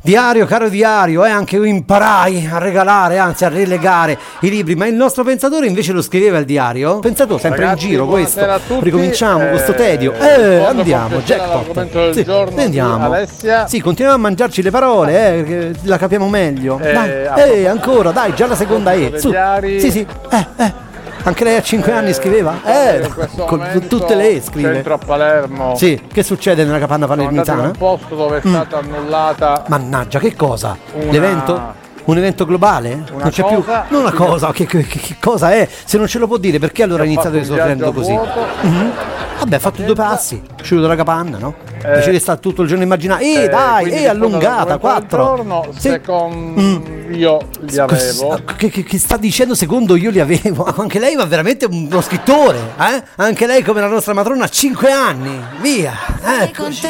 Diario, caro diario, anche io imparai a regalare, anzi a relegare i libri, ma il nostro pensatore invece lo scriveva il diario. Pensato sempre Ragazzi, in giro questo. buonasera a tutti. Ricominciamo questo tedio. piacere Andiamo, jackpot. l'argomento del Sì, giorno andiamo. di Alessia. Sì, continuiamo a mangiarci le parole, che la capiamo meglio. Ancora, dai, già la seconda E. Su. Diari. Sì. Anche lei a 5 anni scriveva? In questo Con momento, tutte le E scrive. Centro a Palermo. Sì, che succede nella capanna Sono andato in palermitana? un posto dove è stata annullata Mannaggia, che cosa? Una- L'evento? Un evento globale? Una Non c'è cosa. più. Non una cosa, che cosa è? Se non ce lo può dire, perché allora ha iniziato fatto un risolvendo viaggio così? a vuoto. Vabbè, ha fatto 2 passi, è uscito dalla capanna, no? Invece di stare tutto il giorno a immaginare, dai, quindi allungata, rispondo 4. all'argomento del giorno, secondo io li avevo. Che sta dicendo secondo io li avevo? Anche lei, ma veramente uno scrittore, eh? Anche lei come la nostra matrona a 5 anni, via, ecco.